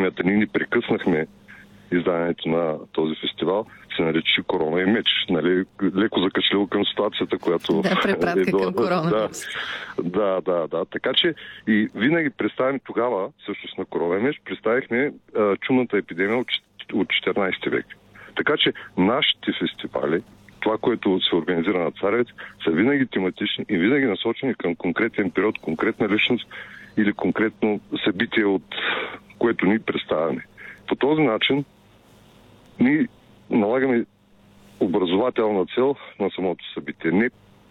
пандемията ние не прекъснахме изданието на този фестивал, се нарича Корона и меч. Нали? Леко закачливо към ситуацията, която препратка към корона. Да. Така че и винаги представим тогава, всъщност на Корона и меч, представихме чумната епидемия от 14 век. Така че нашите фестивали, това, което се организира на Царевец, са винаги тематични и винаги насочени към конкретен период, конкретна личност или конкретно събитие, от което ние представяме. По този начин ние налагаме образователна цел на самото събитие. Не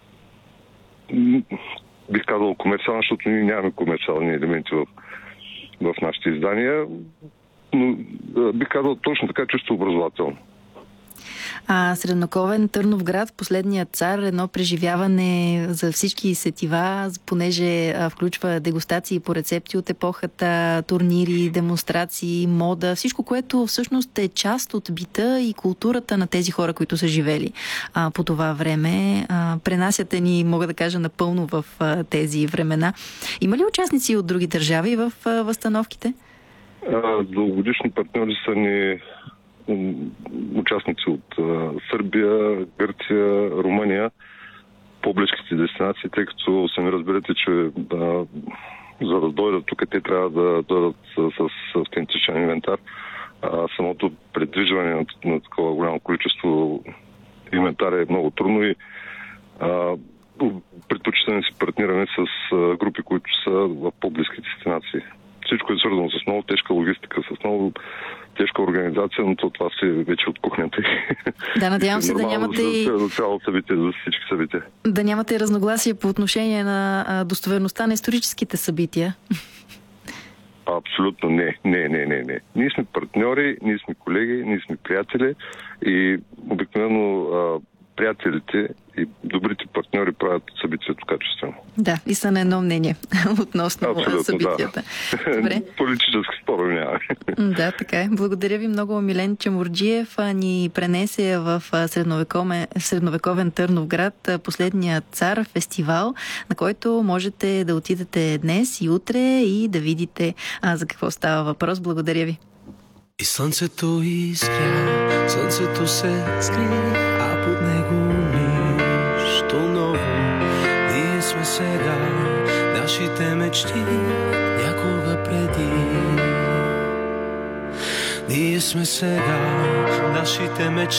бих казал комерциална, защото ние нямаме комерциални елементи в нашите издания, но бих казал точно така, чисто образователно. Средновековен Търновград, последният цар, едно преживяване за всички сетива, понеже включва дегустации по рецепти от епохата, турнири, демонстрации, мода, всичко, което всъщност е част от бита и културата на тези хора, които са живели по това време. Пренасяте ни, мога да кажа, напълно в тези времена. Има ли участници от други държави в възстановките? Дългогодишни партньори са ни участници от Сърбия, Гърция, Румъния, по-близките дестинации, тъй като сами разберете, че за да дойдат тук, те трябва да дойдат с автентичен инвентар. Самото предвижване на такова голямо количество инвентар е много трудно и предпочитаме си партнираме с групи, които са в по-близки дестинации. Всичко е свързано с много тежка логистика, с много тежка организация, но това си вече от кухнята. Да, надявам се да нямате за цяло събитие, за всички събития. Да нямате разногласие по отношение на достоверността на историческите събития. Абсолютно не. Ние сме партньори, ние сме колеги, ние сме приятели и обикновено приятелите и добрите партньори правят събитието качествено. Да, и са на едно мнение относно събитията. Да. Добре. Политически спорове няма. Да, така е. Благодаря ви много, Милен Чаморджиев. Ни пренесе в средновековен Търновград последния цар фестивал, на който можете да отидете днес и утре и да видите за какво става въпрос. Благодаря ви. И слънцето изгря, слънцето се скри, а под него нищо ново. Ние сме сега, нашите мечти някога преди. Ние сме сега, нашите мечти